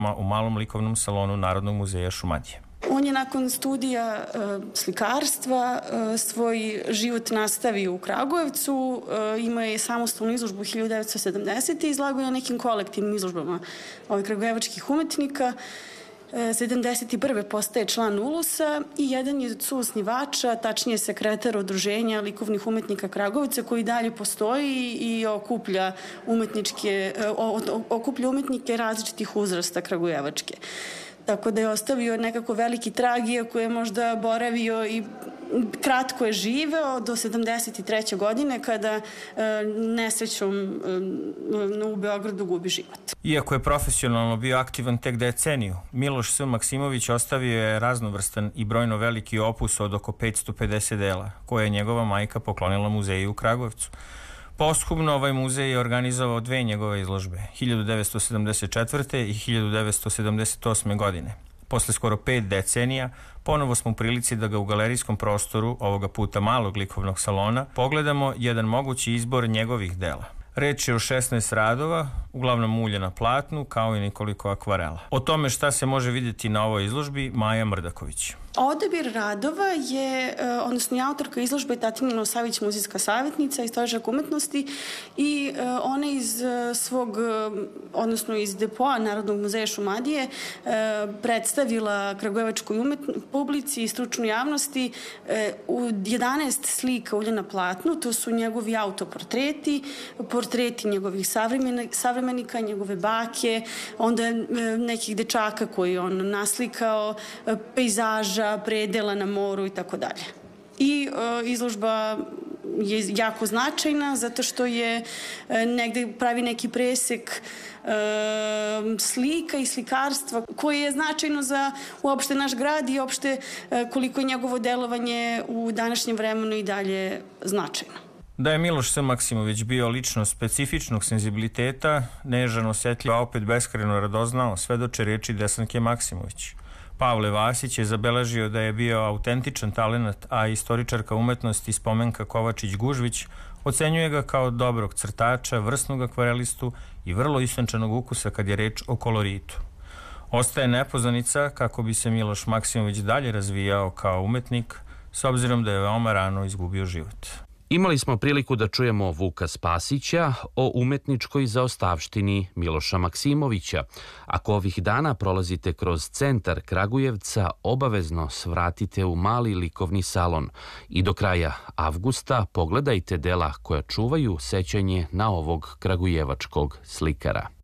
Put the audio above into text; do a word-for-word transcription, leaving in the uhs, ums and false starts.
u Malom likovnom salonu Narodnog muzeja Šumadije. On je nakon studija e, slikarstva e, svoj život nastavio u Kragujevcu, e, imao je samostalnu izložbu hiljadu devetsto sedamdesete. izlagao je na nekim kolektivnim izložbama ovih kragujevačkih umetnika. sedamdeset prve postaje član Ulusa i jedan je od suosnivača, tačnije sekretar Udruženja likovnih umetnika Kragujevca, koji dalje postoji i okuplja umetničke, okuplja umetnike različitih uzrasta kragujevačke. Tako da je ostavio nekako veliki trag, iako je možda boravio i kratko je živeo do sedamdeset treće godine kada e, nesrećom e, u Beogradu gubi život. Iako je profesionalno bio aktivan tek deceniju, Miloš S. Maksimović ostavio je raznovrstan i brojno veliki opus od oko petsto pedeset dela, koje je njegova majka poklonila muzeju u Kragujevcu. Posthumno ovaj muzej je organizovao dve njegove izložbe, hiljadu devetsto sedamdeset četvrte. i hiljadu devetsto sedamdeset osme. godine. Posle skoro pet decenija, ponovo smo u prilici da ga u galerijskom prostoru, ovoga puta Malog likovnog salona, pogledamo jedan mogući izbor njegovih dela. Reč je o šesnaest radova, uglavnom ulje na platnu, kao i nekoliko akvarela. O tome šta se može vidjeti na ovoj izložbi, Maja Mrdaković. Odabir radova je, odnosno i autorka izložbe Tatina Nosavić, muzejska savjetnica, istoričar umetnosti, i ona iz svog, odnosno iz depoa Narodnog muzeja Šumadije predstavila kragujevačkoj publici i stručnoj javnosti u jedanaest slika ulje na platnu. To su njegovi autoportreti, portreti njegovih savremenika, njegove bake, onda nekih dečaka koji on naslikao, pejzaža, predela na moru i tako dalje. I e, izložba je jako značajna zato što je e, negde pravi neki presek e, slika i slikarstva koje je značajno za uopšte naš grad i uopšte e, koliko je njegovo delovanje u današnjem vremenu i dalje značajno. Da je Miloš S. Maksimović bio ličnost specifičnog senzibiliteta, nežan, osetljiv, a opet beskrajno radoznao, svedoče reči Desanke Maksimović. Pavle Vasić je zabeležio da je bio autentičan talenat, a istoričarka umetnosti Spomenka Kovačić-Gužvić ocenjuje ga kao dobrog crtača, vrsnog akvarelistu i vrlo istančanog ukusa kad je reč o koloritu. Ostaje nepoznanica kako bi se Miloš Maksimović dalje razvijao kao umetnik, s obzirom da je veoma rano izgubio život. Imali smo priliku da čujemo Vuka Spasića o umetničkoj zaostavštini Miloša Maksimovića. Ako ovih dana prolazite kroz centar Kragujevca, obavezno svratite u Mali likovni salon i do kraja avgusta pogledajte dela koja čuvaju sećanje na ovog kragujevačkog slikara.